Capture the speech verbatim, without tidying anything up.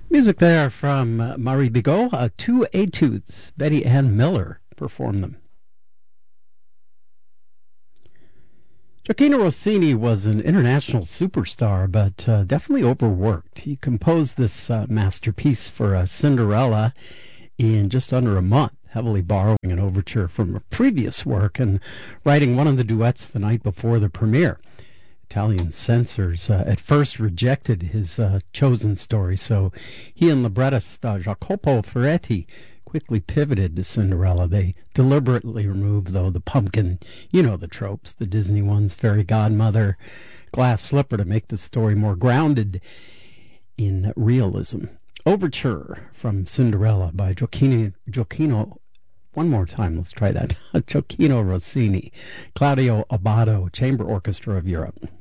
Music there from uh, Marie Bigot, uh, two etudes. Betty Ann Miller performed them. Gioacchino Rossini was an international superstar, but uh, definitely overworked. He composed this uh, masterpiece for uh, Cinderella in just under a month, heavily borrowing an overture from a previous work and writing one of the duets the night before the premiere. Italian censors uh, at first rejected his uh, chosen story, so he and librettist uh, Jacopo Ferretti quickly pivoted to Cinderella. They deliberately removed, though, the pumpkin, you know the tropes, the Disney ones, fairy godmother, glass slipper, to make the story more grounded in realism. Overture from Cinderella by Gioacchino, Gioacchino One more time, let's try that. Gioacchino Rossini, Claudio Abbado, Chamber Orchestra of Europe.